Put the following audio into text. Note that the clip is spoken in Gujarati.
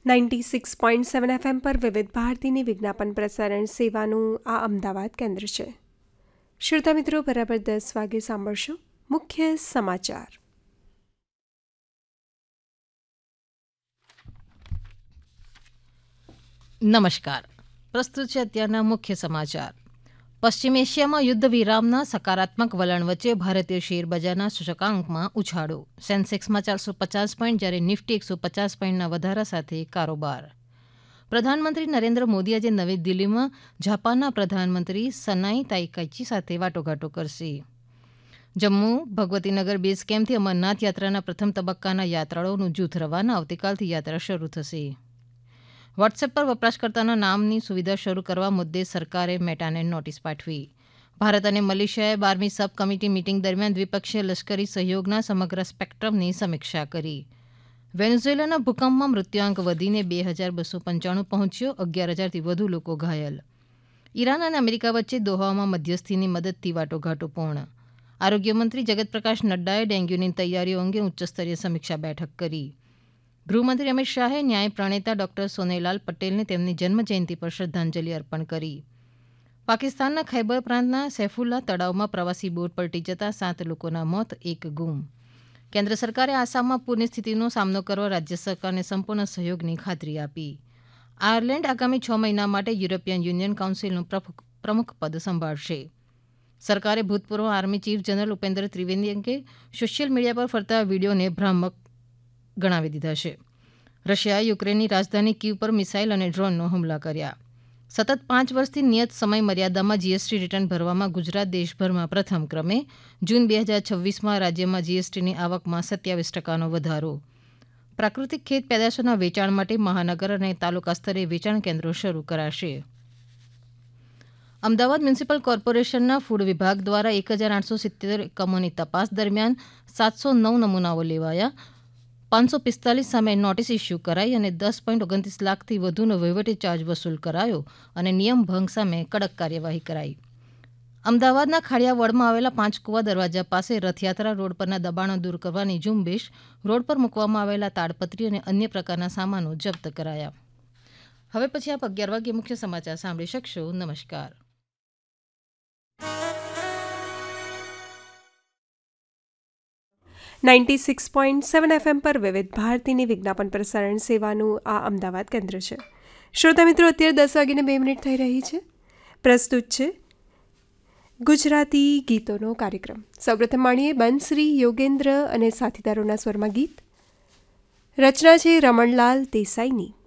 96.7 FM પર વિવિધ ભારતીની વિજ્ઞાપન પ્રસારણ સેવાનું આ અમદાવાદ કેન્દ્ર છે. શ્રોતા મિત્રો, બરાબર 10 વાગે સાંભળશો મુખ્ય સમાચાર. નમસ્કાર, પ્રસ્તુત છે અત્યારના મુખ્ય સમાચાર. પશ્ચિમ એશિયામાં યુદ્ધ વિરામના સકારાત્મક વલણ વચ્ચે ભારતીય શેરબજારના સૂચકાંકમાં ઉછાળો. સેન્સેક્સમાં 450 પોઈન્ટ, જ્યારે નિફ્ટી 150 પોઈન્ટના વધારા સાથે કારોબાર. પ્રધાનમંત્રી નરેન્દ્ર મોદી આજે નવી દિલ્હીમાં જાપાનના પ્રધાનમંત્રી સનાઈ તાઈકાઈચી સાથે વાટાઘાટો કરશે. જમ્મુ ભગવતીનગર બેઝ કેમ્પથી અમરનાથ યાત્રાના પ્રથમ તબક્કાના યાત્રાળુઓનું જૂથ રવાના. આવતીકાલથી યાત્રા શરૂ થશે. વોટ્સએપ પર વપરાશકર્તાના નામની સુવિધા શરૂ કરવા મુદ્દે સરકારે મેટાને નોટિસ પાઠવી. ભારત અને મલેશિયાએ 12મી સબ કમિટી મીટિંગ દરમિયાન દ્વિપક્ષીય લશ્કરી સહયોગના સમગ્ર સ્પેક્ટ્રમની સમીક્ષા કરી. વેનેઝુએલાના ભૂકંપમાં મૃત્યુઆંક વધીને 2295 પહોંચ્યો. 11,000થી વધુ લોકો ઘાયલ. ઈરાન અને અમેરિકા વચ્ચે દોહામાં મધ્યસ્થીની મદદથી વાટાઘાટો પૂર્ણ. આરોગ્યમંત્રી જગત પ્રકાશ નડ્ડાએ ડેન્ગ્યુની તૈયારીઓ અંગે ઉચ્ચસ્તરીય સમીક્ષા બેઠક કરી. ગૃહમંત્રી અમિત શાહે ન્યાય પ્રણેતા ડોક્ટર સોનેલાલ પટેલને તેમની જન્મજયંતિ પર શ્રદ્ધાંજલિ અર્પણ કરી. પાકિસ્તાનના ખૈબર પ્રાંતના સૈફુલ્લા તળાવમાં પ્રવાસી બોટ પલટી જતાં 7 લોકોના મોત, 1 ગુમ. કેન્દ્ર સરકારે આસામમાં પૂરની સ્થિતિનો સામનો કરવા રાજ્ય સરકારને સંપૂર્ણ સહયોગની ખાતરી આપી. આયર્લેન્ડ આગામી 6 મહિના માટે યુરોપિયન યુનિયન કાઉન્સિલનું પ્રમુખ પદ સંભાળશે. સરકારે ભૂતપૂર્વ army chief general Upendra Trivedi અંગે સોશિયલ મીડિયા પર ફરતા વીડિયોને ભ્રામક ગણાવી દીધા છે. રશિયાએ યુક્રેનની રાજધાની કીવ પર મિસાઇલ અને ડ્રોનનો હુમલા કર્યા. સતત 5 વર્ષથી નિયત સમય મર્યાદામાં જીએસટી રિટર્ન ભરવામાં ગુજરાત દેશભરમાં પ્રથમ ક્રમે. જૂન 2026માં રાજ્યમાં જીએસટીની આવકમાં 27% વધારો. પ્રાકૃતિક ખેત પેદાશોના વેચાણ માટે મહાનગર અને તાલુકા સ્તરે વેચાણ કેન્દ્રો શરૂ કરાશે. અમદાવાદ મ્યુનિસિપલ કોર્પોરેશનના ફૂડ વિભાગ દ્વારા 1870 એકમોની તપાસ દરમિયાન 709 નમૂનાઓ લેવાયા. 545 સામે નોટિસ ઇસ્યુ કરાઈ અને 10.29 લાખથી વધુનો વહીવટી ચાર્જ વસૂલ કરાયો અને નિયમ ભંગ સામે કડક કાર્યવાહી કરાઈ. અમદાવાદના ખાડિયા વોર્ડમાં આવેલા પાંચકુવા દરવાજા પાસે રથયાત્રા રોડ પરના દબાણો દૂર કરવાની ઝુંબેશ. રોડ પર મૂકવામાં આવેલા તાડપત્રી અને અન્ય પ્રકારના સામાનો જપ્ત કરાયા. હવે પછી આપ 11 વાગે મુખ્ય સમાચાર સાંભળી શકશો. નમસ્કાર. FM પર વિવિધ ભારતીની વિજ્ઞાપન પ્રસારણ સેવાનું આ અમદાવાદ કેન્દ્ર છે. શ્રોતા મિત્રો, અત્યારે 10:02 થઈ રહી છે. પ્રસ્તુત છે ગુજરાતી ગીતોનો કાર્યક્રમ. સૌપ્રથમ માણીએ બંશ્રી યોગેન્દ્ર અને સાથીદારોના સ્વરમાં ગીત. રચના છે રમણલાલ દેસાઈની.